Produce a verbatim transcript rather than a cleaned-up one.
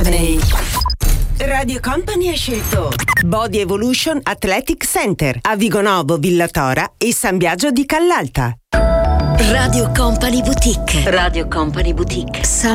Company. Radio Company ha scelto Body Evolution Athletic Center a Vigonovo, Villatora e San Biagio di Callalta. Radio Company Boutique. Radio Company Boutique. San